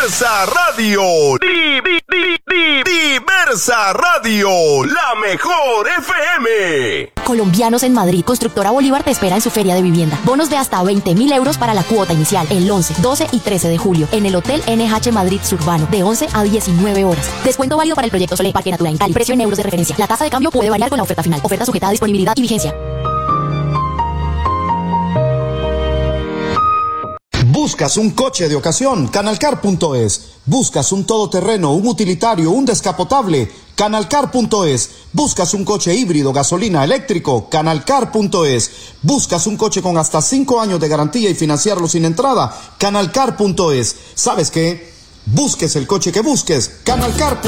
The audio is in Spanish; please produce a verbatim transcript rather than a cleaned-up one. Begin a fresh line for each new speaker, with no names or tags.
Diversa Radio. Di, di, di, di, Diversa Radio, la mejor F M.
Colombianos en Madrid, Constructora Bolívar te espera en su feria de vivienda. Bonos de hasta veinte mil euros para la cuota inicial el once, doce y trece de julio en el Hotel N H Madrid Surbano de once a diecinueve horas. Descuento válido para el proyecto Soleil Parque Natural en Cali. Precio en euros de referencia. La tasa de cambio puede variar con la oferta final. Oferta sujeta a disponibilidad y vigencia.
¿Buscas un coche de ocasión? Canalcar punto es. ¿Buscas un todoterreno, un utilitario, un descapotable? Canalcar punto es. ¿Buscas un coche híbrido, gasolina, eléctrico? Canalcar punto es. ¿Buscas un coche con hasta cinco años de garantía y financiarlo sin entrada? Canalcar punto es. ¿Sabes qué? Busques el coche que busques. Canalcar punto es.